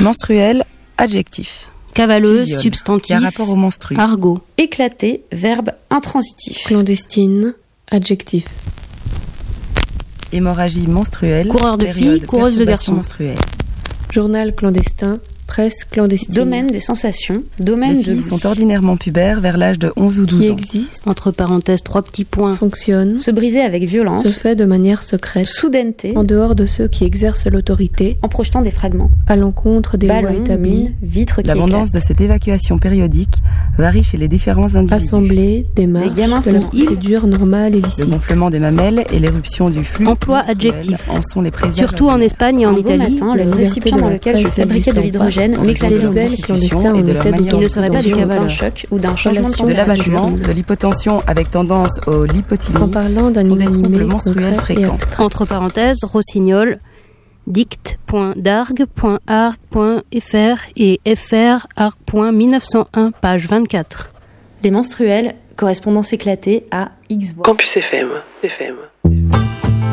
Menstruel, adjectif. Cavaleuse, Physiole, substantif. qui a rapport au menstru. Argot. Éclaté, verbe intransitif. Clandestine, adjectif. Hémorragie menstruelle. Coureur de période filles, coureuse de perturbation garçons. menstruelle. Journal clandestin, presse clandestine. Domaine des sensations, domaine Les de filles sont ordinairement pubères vers l'âge de 11 ou 12 qui ans. existe, Entre parenthèses, 3 petits points. fonctionne, se briser avec violence, se fait de manière secrète, soudaineté, en dehors de ceux qui exercent l'autorité, en projetant des fragments. à l'encontre des lois Ballons, établies, mines, vitres qui L'abondance éclatent. de cette évacuation périodique varie chez les différents individus. assemblée, démarche, gamins de la font procédure normale et Le licite. gonflement des mamelles et l'éruption du flux Emploi menstruel adjectif. en sont les préservatifs. Surtout en Espagne et en Un beau Italie. matin, la le liberté récipient de dans la lequel je presse fabriquais de n'existant l'hydrogène pas, m'éclatait les en libelles constitution clandestins et en de leur état manière Il ne serait pas du d'autorisation cas d'un cavaleur. choc ou d'un changement de Relation de température. l'abattement, de l'hypotension avec tendance au lipotylie en parlant d'un sont des inanimé troubles menstruels concret et fréquents. abstrait. Entre parenthèses, Rossignol, dict.darg.arc.fr et frarc.1901, page 24. Les menstruels, correspondance éclatée à X voix. Campus FM.